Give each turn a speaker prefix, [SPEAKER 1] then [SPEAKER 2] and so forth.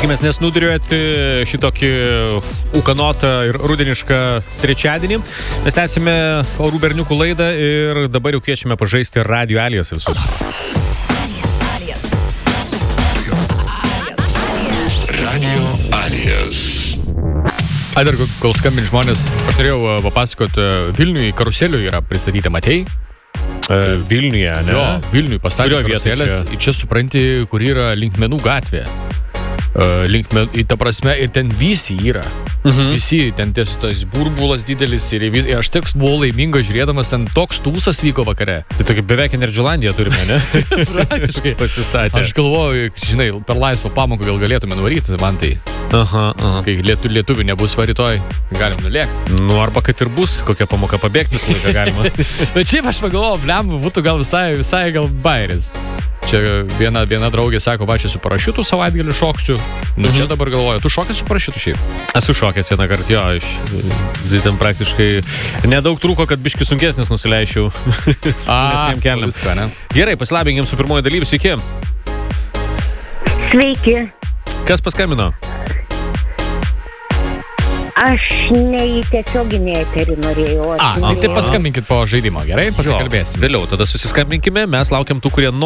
[SPEAKER 1] Tikimės nesnuduriuoti šitokį ūkanotą ir rudenišką trečiadienį. Mes tęsime orų berniukų laidą ir dabar jau kviečiame pažaisti Radio Alias visus.
[SPEAKER 2] Radio Alias.
[SPEAKER 3] Dar kol skambin žmonės, aš norėjau papasakoti, Vilniui karuselių yra pristatyti, matei?
[SPEAKER 1] Vilniuje, ne?
[SPEAKER 3] Jo, Vilniui pastatė karuselės ir čia supranti, kur yra Linkmenų gatvė. Ta prasme, ir ten visi yra. Visi, ten tas burbulas didelis ir aš tik buvau laimingas žiūrėdamas, ten toks tūsas vyko vakare.
[SPEAKER 1] Tai tokia beveik Energylandiją turime, ne?
[SPEAKER 3] Praktiškai
[SPEAKER 1] pasistatė.
[SPEAKER 3] Aš galvoju, žinai, per laisvą pamoką gal galėtume nuvaryti, man tai. Kai lietuvių nebus va rytoj, galim nulėkti.
[SPEAKER 1] Nu, arba kad ir bus, kokia pamoka pabėgti visą laiką galima.
[SPEAKER 3] Bet šiaip aš pagalvojau, blemba, būtų gal visai gal bairis. Čia viena draugė sako, va, čia su parašiutu savaitgalį šoksiu. Nu, čia dabar galvoju, tu šokai su parašiutu šiaip?
[SPEAKER 1] Esu šokęs vieną kartą, jo, ten praktiškai nedaug trūko, kad biški sunkesnis nusileišiau.
[SPEAKER 3] Viską, ne?
[SPEAKER 1] Gerai, pasilabinkim su pirmoji dalyviu, sveiki.
[SPEAKER 4] Sveiki.
[SPEAKER 1] Kas paskambino?
[SPEAKER 4] Aš ne į tiesioginį eterį norėjau.
[SPEAKER 3] Tai paskambinkit po žaidimo, gerai? Pasikalbėsim.
[SPEAKER 1] Vėliau, tada susiskambinkime, mes laukiam tų, kurie